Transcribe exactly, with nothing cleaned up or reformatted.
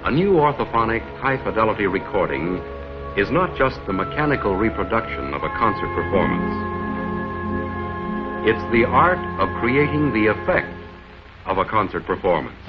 A new orthophonic, high-fidelity recording is not just the mechanical reproduction of a concert performance. It's the art of creating the effect of a concert performance.